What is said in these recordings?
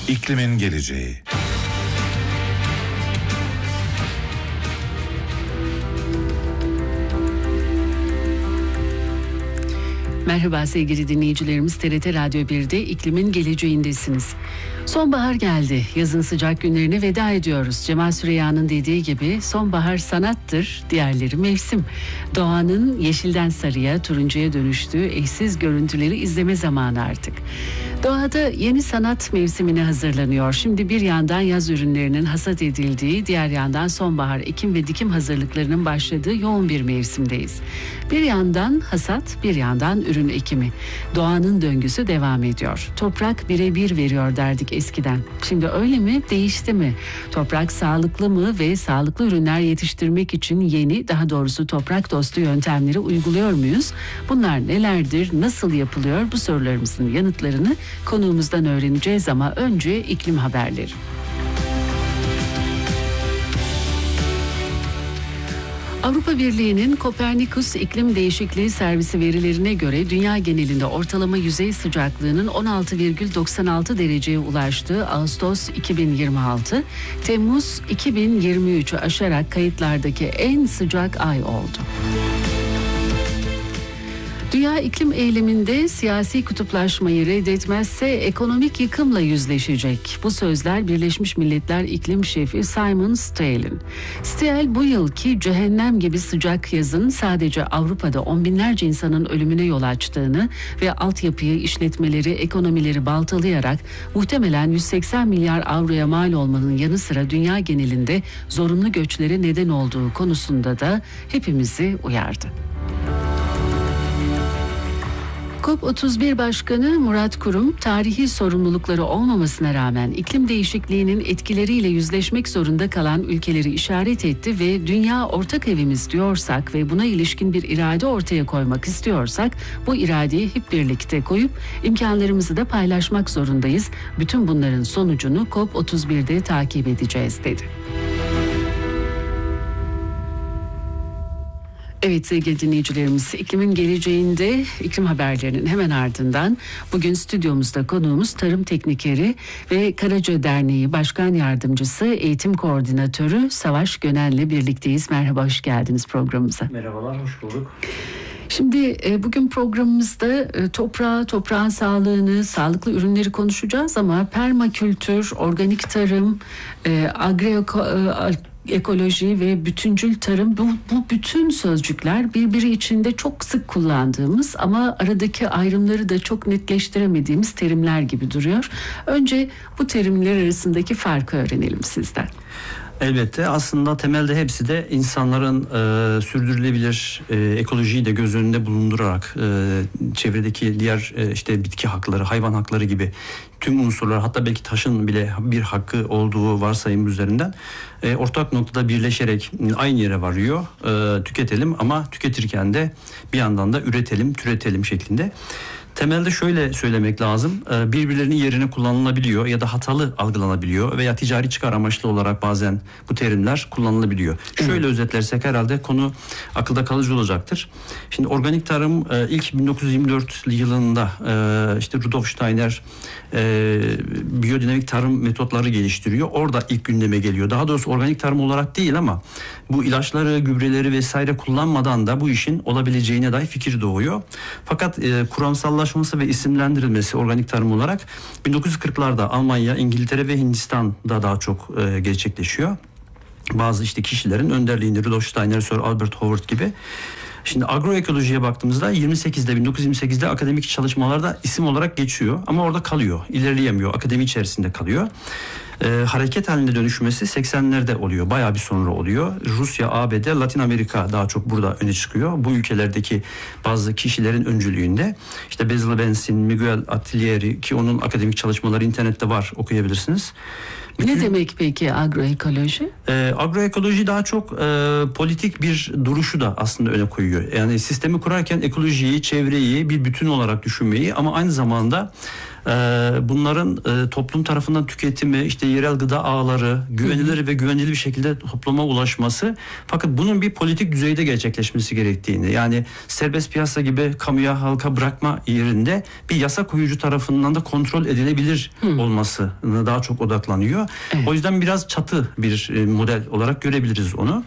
İklimin geleceği. Merhaba sevgili dinleyicilerimiz, TRT Radyo 1'de iklimin geleceğindesiniz. Sonbahar geldi. Yazın sıcak günlerine veda ediyoruz. Cemal Süreyya'nın dediği gibi sonbahar sanattır, diğerleri mevsim. Doğanın yeşilden sarıya, turuncuya dönüştüğü eşsiz görüntüleri izleme zamanı artık. Doğada yeni sanat mevsimine hazırlanıyor. Şimdi bir yandan yaz ürünlerinin hasat edildiği, diğer yandan sonbahar ekim ve dikim hazırlıklarının başladığı yoğun bir mevsimdeyiz. Bir yandan hasat, bir yandan ürün ekimi. Doğanın döngüsü devam ediyor. Toprak birebir veriyor derdik eskiden. Şimdi öyle mi? Değişti mi? Toprak sağlıklı mı ve sağlıklı ürünler yetiştirmek için yeni, daha doğrusu toprak dostu yöntemleri uyguluyor muyuz? Bunlar nelerdir? Nasıl yapılıyor? Bu sorularımızın yanıtlarını konuğumuzdan öğreneceğiz ama önce iklim haberleri. Avrupa Birliği'nin Kopernikus İklim Değişikliği Servisi verilerine göre dünya genelinde ortalama yüzey sıcaklığının 16,96 dereceye ulaştığı Ağustos 2026, Temmuz 2023'ü aşarak kayıtlardaki en sıcak ay oldu. Dünya iklim eyleminde siyasi kutuplaşmayı reddetmezse ekonomik yıkımla yüzleşecek. Bu sözler Birleşmiş Milletler İklim Şefi Simon Stiell'in. Stiell bu yılki cehennem gibi sıcak yazın sadece Avrupa'da on binlerce insanın ölümüne yol açtığını ve altyapıyı, işletmeleri, ekonomileri baltalayarak muhtemelen 180 milyar avroya mal olmanın yanı sıra dünya genelinde zorunlu göçlere neden olduğu konusunda da hepimizi uyardı. COP31 Başkanı Murat Kurum, tarihi sorumlulukları olmamasına rağmen iklim değişikliğinin etkileriyle yüzleşmek zorunda kalan ülkeleri işaret etti ve dünya ortak evimiz diyorsak ve buna ilişkin bir irade ortaya koymak istiyorsak bu iradeyi hep birlikte koyup imkanlarımızı da paylaşmak zorundayız. Bütün bunların sonucunu COP31'de takip edeceğiz dedi. Evet sevgili dinleyicilerimiz, iklimin geleceğinde iklim haberlerinin hemen ardından bugün stüdyomuzda konuğumuz tarım teknikeri ve Karaca Derneği Başkan Yardımcısı Eğitim Koordinatörü Savaş Gönen'le birlikteyiz. Merhaba, hoş geldiniz programımıza. Merhabalar, hoş bulduk. Şimdi bugün programımızda toprağın sağlığını, sağlıklı ürünleri konuşacağız ama permakültür, organik tarım, ekoloji ve bütüncül tarım, bu bütün sözcükler birbiri içinde çok sık kullandığımız ama aradaki ayrımları da çok netleştiremediğimiz terimler gibi duruyor. Önce bu terimler arasındaki farkı öğrenelim sizden. Elbette aslında temelde hepsi de insanların sürdürülebilir ekolojiyi de göz önünde bulundurarak çevredeki diğer işte bitki hakları, hayvan hakları gibi tüm unsurlar, hatta belki taşın bile bir hakkı olduğu varsayım üzerinden ortak noktada birleşerek aynı yere varıyor. Tüketelim ama tüketirken de bir yandan da üretelim, türetelim şeklinde. Temelde şöyle söylemek lazım, birbirlerinin yerine kullanılabiliyor ya da hatalı algılanabiliyor veya ticari çıkar amaçlı olarak bazen bu terimler kullanılabiliyor. Şöyle özetlersek herhalde konu akılda kalıcı olacaktır. Şimdi organik tarım ilk 1924 yılında işte Rudolf Steiner biyodinamik tarım metotları geliştiriyor. Orada ilk gündeme geliyor. Daha doğrusu organik tarım olarak değil ama bu ilaçları, gübreleri vesaire kullanmadan da bu işin olabileceğine dair fikir doğuyor. Fakat kuramsallaşması ve isimlendirilmesi organik tarım olarak 1940'larda Almanya, İngiltere ve Hindistan'da daha çok gerçekleşiyor. Bazı işte kişilerin önderliğinde Rudolf Steiner, Sir Albert Howard gibi. Şimdi agroekolojiye baktığımızda 1928'de akademik çalışmalarda isim olarak geçiyor ama orada kalıyor, ilerleyemiyor, akademi içerisinde kalıyor. Hareket halinde dönüşmesi 80'lerde oluyor, bayağı bir sonra oluyor. Rusya, ABD, Latin Amerika daha çok burada öne çıkıyor. Bu ülkelerdeki bazı kişilerin öncülüğünde. İşte Basil Benson, Miguel Attieri, ki onun akademik çalışmaları internette var, okuyabilirsiniz. Ne demek peki agroekoloji? Agroekoloji daha çok politik bir duruşu da aslında öne koyuyor. Yani sistemi kurarken ekolojiyi, çevreyi bir bütün olarak düşünmeyi ama aynı zamanda Bunların toplum tarafından tüketimi, işte yerel gıda ağları, güvenilir ve güvenilir bir şekilde topluma ulaşması. Fakat bunun bir politik düzeyde gerçekleşmesi gerektiğini, yani serbest piyasa gibi kamuya, halka bırakma yerinde bir yasa koyucu tarafından da kontrol edilebilir olmasına daha çok odaklanıyor. O yüzden biraz çatı bir model olarak görebiliriz onu.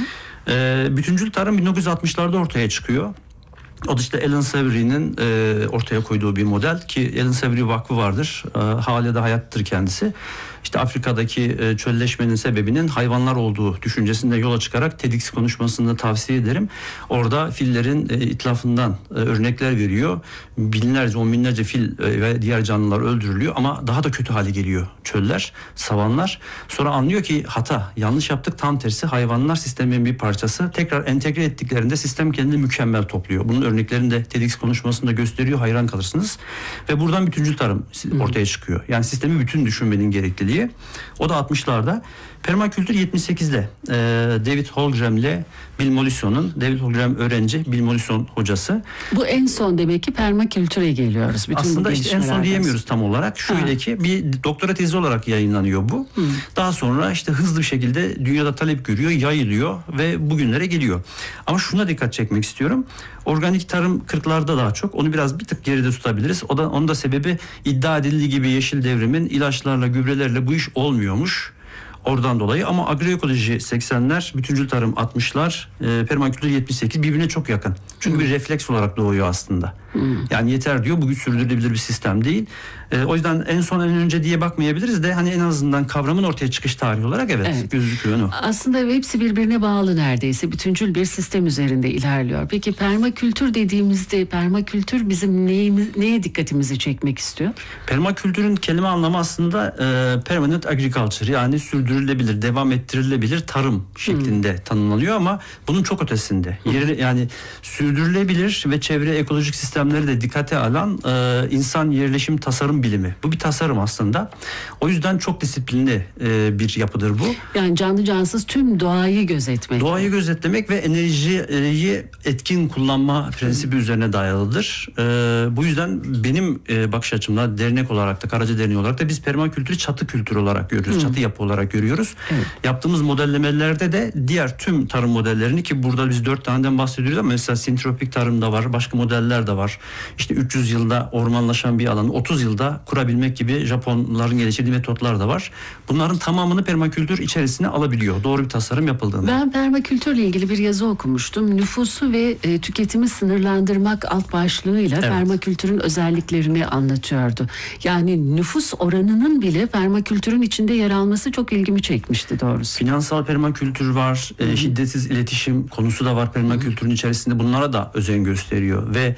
Bütüncül tarım 1960'larda ortaya çıkıyor. O da işte Alan Savory'nin ortaya koyduğu bir model ki Alan Savory Vakfı vardır. Hala da hayattır kendisi. İşte Afrika'daki çölleşmenin sebebinin hayvanlar olduğu düşüncesinde yola çıkarak TEDx konuşmasını tavsiye ederim. Orada fillerin itlafından örnekler veriyor. Binlerce, on binlerce fil ve diğer canlılar öldürülüyor ama daha da kötü hale geliyor çöller, savanlar. Sonra anlıyor ki yanlış yaptık, tam tersi hayvanlar sistemin bir parçası. Tekrar entegre ettiklerinde sistem kendini mükemmel topluyor. Bunun örneklerini de TEDx konuşmasında gösteriyor, hayran kalırsınız. Ve buradan bütüncül tarım ortaya çıkıyor. Yani sistemi bütün düşünmenin gerekliliği. O da 60'larda. Permakültür 78'de David Holmgren ile Bill Mollison'un, David Holmgren öğrenci, Bill Mollison hocası. Bu en son demek ki permakültüre geliyoruz. Bütün aslında işte en son diyemiyoruz tam olarak. Şöyle ki bir doktora tezi olarak yayınlanıyor bu. Daha sonra işte hızlı bir şekilde dünyada talep görüyor, yayılıyor ve bugünlere geliyor. Ama şuna dikkat çekmek istiyorum. Organik tarım 40'larda daha çok. Onu biraz bir tık geride tutabiliriz. Onun da sebebi iddia edildiği gibi yeşil devrimin ilaçlarla, gübrelerle bu iş olmuyormuş. Oradan dolayı ama agroekoloji 80'ler, bütüncül tarım 60'lar, permakültür 78 birbirine çok yakın. Çünkü bir refleks olarak doğuyor aslında. Yani yeter diyor, bu sürdürülebilir bir sistem değil. O yüzden en son en önce diye bakmayabiliriz de hani en azından kavramın ortaya çıkış tarihi olarak evet. Gözüküyor o. Aslında hepsi birbirine bağlı neredeyse. Bütüncül bir sistem üzerinde ilerliyor. Peki permakültür dediğimizde permakültür bizim neye dikkatimizi çekmek istiyor? Permakültürün kelime anlamı aslında permanent agriculture, yani sürdürülebilir, devam ettirilebilir tarım şeklinde tanımlanıyor ama bunun çok ötesinde. Yani sürdürülebilir ve çevre ekolojik sistemleri de dikkate alan insan yerleşim tasarım bilimi. Bu bir tasarım aslında. O yüzden çok disiplinli bir yapıdır bu. Yani canlı cansız tüm doğayı gözetmek. Doğayı gözetlemek ve enerjiyi etkin kullanma prensibi üzerine dayalıdır. Bu yüzden benim bakış açımda dernek olarak da, Karaca Derneği olarak da biz permakültürü çatı kültürü olarak görüyoruz. Çatı yapı olarak görüyoruz. Yaptığımız modellemelerde de diğer tüm tarım modellerini, ki burada biz 4 taneden bahsediyoruz ama mesela sintropik tarımda var, başka modeller de var. İşte 300 yılda ormanlaşan bir alanı 30 yılda kurabilmek gibi Japonların geliştirdiği metotlar da var. Bunların tamamını permakültür içerisine alabiliyor. Doğru bir tasarım yapıldığında. Ben permakültürle ilgili bir yazı okumuştum. Nüfusu ve tüketimi sınırlandırmak alt başlığıyla permakültürün özelliklerini anlatıyordu. Yani nüfus oranının bile permakültürün içinde yer alması çok ilgimi çekmişti doğrusu. Finansal permakültür var. Şiddetsiz iletişim konusu da var permakültürün içerisinde. Bunlara da özen gösteriyor ve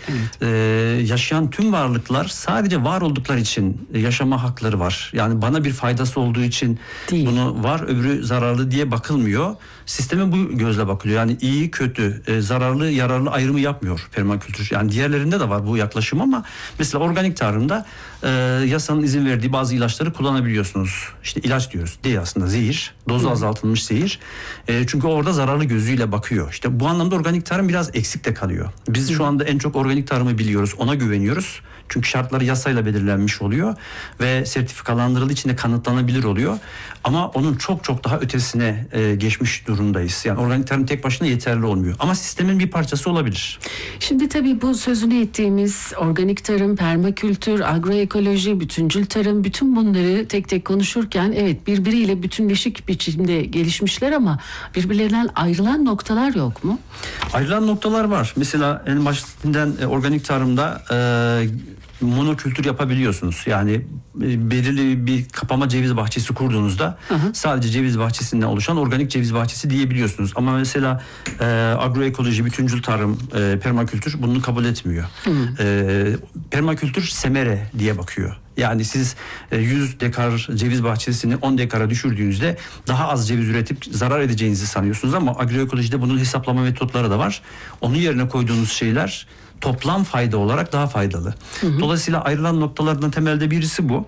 yaşayan tüm varlıklar sadece var oldukları için yaşama hakları var. Yani bana bir faydası olduğu için değil, bunu var, öbürü zararlı diye bakılmıyor. Sisteme bu gözle bakılıyor. Yani iyi, kötü, zararlı, yararlı ayrımı yapmıyor permakültür. Yani diğerlerinde de var bu yaklaşım ama mesela organik tarımda yasanın izin verdiği bazı ilaçları kullanabiliyorsunuz. İşte ilaç diyoruz. Değil aslında, zehir. Dozu azaltılmış zehir. Çünkü orada zararlı gözüyle bakıyor. İşte bu anlamda organik tarım biraz eksik de kalıyor. Biz şu anda en çok organik tarımı biliyoruz. Ona güveniyoruz. Çünkü şartları yasayla belirlenmiş oluyor ve sertifikalandırıldığı için de kanıtlanabilir oluyor. Ama onun çok çok daha ötesine geçmiş durumdayız. Yani organik tarım tek başına yeterli olmuyor. Ama sistemin bir parçası olabilir. Şimdi tabii bu sözünü ettiğimiz organik tarım, permakültür, agroekoloji, bütüncül tarım, bütün bunları tek tek konuşurken evet birbiriyle bütünleşik biçimde gelişmişler ama birbirlerinden ayrılan noktalar yok mu? Ayrılan noktalar var. Mesela en başından organik tarımda monokültür yapabiliyorsunuz. Yani belirli bir kapama ceviz bahçesi kurduğunuzda sadece ceviz bahçesinden oluşan organik ceviz bahçesi diyebiliyorsunuz. Ama mesela agroekoloji, bütüncül tarım, permakültür bunu kabul etmiyor. Permakültür semere diye bakıyor. Yani siz 100 dekar ceviz bahçesini 10 dekara düşürdüğünüzde daha az ceviz üretip zarar edeceğinizi sanıyorsunuz ama agroekolojide bunun hesaplama metotları da var. Onun yerine koyduğunuz şeyler toplam fayda olarak daha faydalı. Dolayısıyla ayrılan noktalardan temelde birisi bu.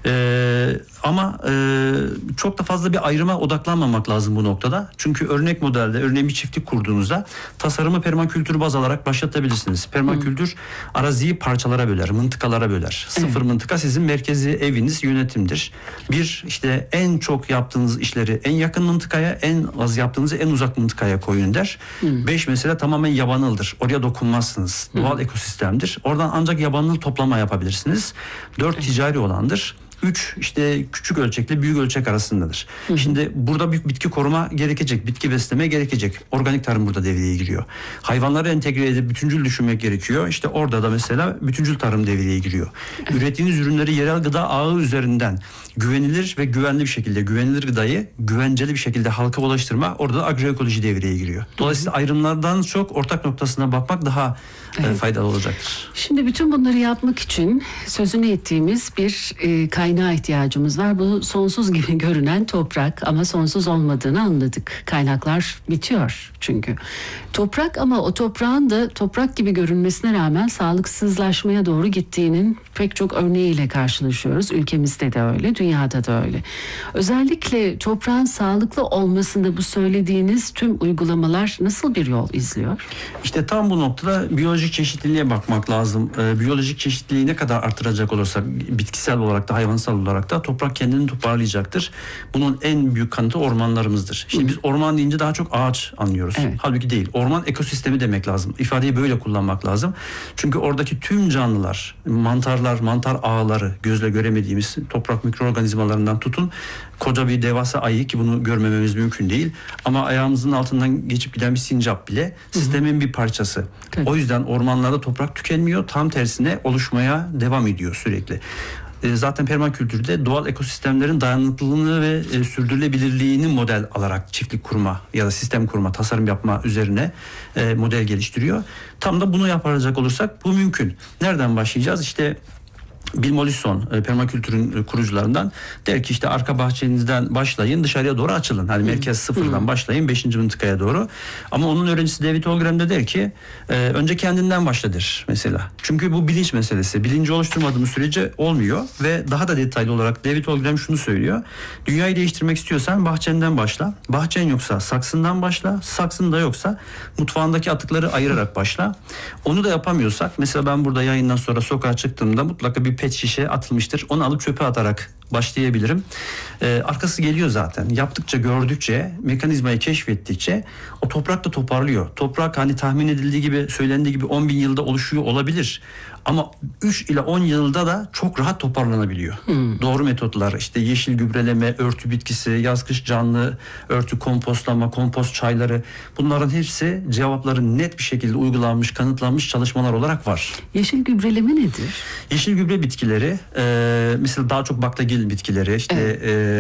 Ama çok da fazla bir ayrıma odaklanmamak lazım bu noktada. Çünkü örnek modelde, örneğin bir çiftlik kurduğunuzda tasarımı permakültür baz alarak başlatabilirsiniz. Permakültür araziyi parçalara böler, mıntıkalara böler. Sıfır mıntıka sizin merkezi eviniz, yönetimdir. Bir, işte en çok yaptığınız işleri en yakın mıntıkaya, en az yaptığınızı en uzak mıntıkaya koyun der. 5 mesela tamamen yabanıldır. Oraya dokunmazsınız. Doğal ekosistemdir. Oradan ancak yabanıl toplama yapabilirsiniz. 4 ticari olandır. 3 işte küçük ölçekle büyük ölçek arasındadır. Şimdi burada büyük bitki koruma gerekecek, bitki besleme gerekecek. Organik tarım burada devreye giriyor. Hayvanları entegre edip bütüncül düşünmek gerekiyor. İşte orada da mesela bütüncül tarım devreye giriyor. Ürettiğiniz ürünleri yerel gıda ağı üzerinden güvenilir ve güvenli bir şekilde, güvenilir gıdayı güvenceli bir şekilde halka ulaştırma, orada da agroekoloji devreye giriyor. Dolayısıyla ayrımlardan çok ortak noktasına bakmak daha faydalı olacaktır. Şimdi bütün bunları yapmak için sözünü ettiğimiz bir kaynağa ihtiyacımız var. Bu sonsuz gibi görünen toprak, ama sonsuz olmadığını anladık. Kaynaklar bitiyor çünkü. Toprak, ama o toprağın da toprak gibi görünmesine rağmen sağlıksızlaşmaya doğru gittiğinin pek çok örneğiyle karşılaşıyoruz. Ülkemizde de öyle, dünyada da öyle. Özellikle toprağın sağlıklı olmasında bu söylediğiniz tüm uygulamalar nasıl bir yol izliyor? İşte tam bu noktada biyolojik çeşitliliğe bakmak lazım. Biyolojik çeşitliliği ne kadar artıracak olursak, bitkisel olarak da hayvansal olarak da toprak kendini toparlayacaktır. Bunun en büyük kanıtı ormanlarımızdır. Şimdi biz orman deyince daha çok ağaç anlıyoruz. Evet. Halbuki değil. Orman ekosistemi demek lazım. İfadeyi böyle kullanmak lazım. Çünkü oradaki tüm canlılar, mantarlar, mantar ağları, gözle göremediğimiz toprak mikroorganizmalarından tutun, koca bir devasa ayı, ki bunu görmememiz mümkün değil. Ama ayağımızın altından geçip giden bir sincap bile sistemin bir parçası. Evet. O yüzden ormanlarda toprak tükenmiyor. Tam tersine oluşmaya devam ediyor sürekli. Zaten permakültürde doğal ekosistemlerin dayanıklılığını ve sürdürülebilirliğini model alarak çiftlik kurma ya da sistem kurma, tasarım yapma üzerine model geliştiriyor. Tam da bunu yapacak olursak bu mümkün. Nereden başlayacağız? İşte Bill Mollison, permakültürün kurucularından, der ki işte arka bahçenizden başlayın, dışarıya doğru açılın. Hani merkez sıfırdan başlayın 5. mıntıkaya doğru. Ama onun öğrencisi David Holmgren de der ki önce kendinden başla der mesela. Çünkü bu bilinç meselesi. Bilinci oluşturmadığımız sürece olmuyor ve daha da detaylı olarak David Holmgren şunu söylüyor. Dünyayı değiştirmek istiyorsan bahçenden başla. Bahçen yoksa saksından başla. Saksın da yoksa mutfağındaki atıkları ayırarak başla. Onu da yapamıyorsak, mesela ben burada yayından sonra sokağa çıktığımda mutlaka bir pet şişe atılmıştır. Onu alıp çöpe atarak başlayabilirim. Arkası geliyor zaten. Yaptıkça, gördükçe, mekanizmayı keşfettikçe o toprak da toparlıyor. Toprak hani tahmin edildiği gibi, söylendiği gibi 10.000 yılda oluşuyor olabilir. Ama 3 ile 10 yılda da çok rahat toparlanabiliyor. Doğru metotlar, işte yeşil gübreleme, örtü bitkisi, yaz kış canlı, örtü kompostlama, kompost çayları, bunların hepsi cevapları net bir şekilde uygulanmış, kanıtlanmış çalışmalar olarak var. Yeşil gübreleme nedir? Yeşil gübre bitkileri, mesela daha çok baklagil bitkileri, işte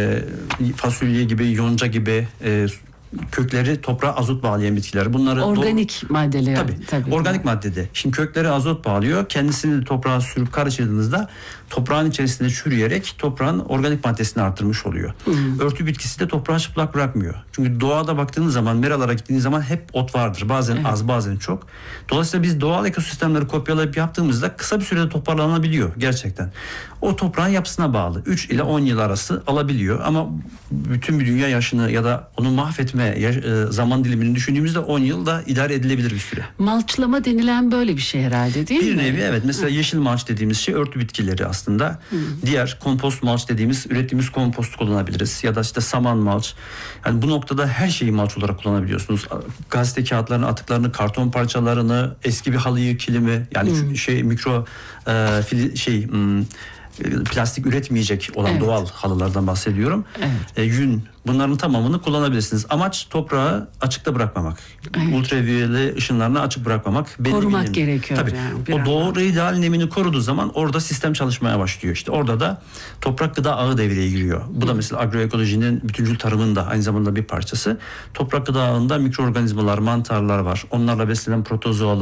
fasulye gibi, yonca gibi, kökleri toprağa azot bağlayan bitkiler. Bunları organik maddeler. Tabii. Organik maddede. Şimdi kökleri azot bağlıyor. Kendisini de toprağa sürüp karıştırdığınızda toprağın içerisinde çürüyerek toprağın organik maddesini artırmış oluyor. Örtü bitkisi de toprağı çıplak bırakmıyor. Çünkü doğada baktığınız zaman, meralara gittiğiniz zaman hep ot vardır. Bazen az, bazen çok. Dolayısıyla biz doğal ekosistemleri kopyalayıp yaptığımızda kısa bir sürede toparlanabiliyor gerçekten. O toprağın yapısına bağlı. 3 ile 10 yıl arası alabiliyor. Ama bütün bir dünya yaşını ya da onu mahvetme zaman dilimini düşündüğümüzde 10 yıl da idare edilebilir bir süre. Malçlama denilen böyle bir şey herhalde, değil mi? Bir nevi evet. Mesela yeşil malç dediğimiz şey örtü bitkileri aslında. Diğer kompost malç dediğimiz, ürettiğimiz kompostu kullanabiliriz. Ya da işte saman malç. Yani bu noktada her şeyi malç olarak kullanabiliyorsunuz. Gazete kağıtlarını, atıklarını, karton parçalarını, eski bir halıyı, kilimi, yani plastik üretmeyecek olan doğal halılardan bahsediyorum. Yün, bunların tamamını kullanabilirsiniz. Amaç toprağı açıkta bırakmamak. Ultraviyole ışınlarını açık bırakmamak. Korumak gerekiyor. Tabii. Yani, o doğru ideal nemini koruduğu zaman orada sistem çalışmaya başlıyor. İşte orada da toprak gıda ağı devreye giriyor. Bu da mesela agroekolojinin bütüncül tarımın da aynı zamanda bir parçası. Toprak gıda ağında mikroorganizmalar, mantarlar var. Onlarla beslenen protozoalar,